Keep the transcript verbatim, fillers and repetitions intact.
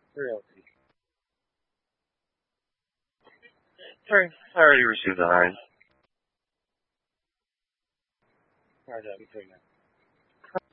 Realty. Sorry, I already received the hide. Alright, that'd be pretty nice.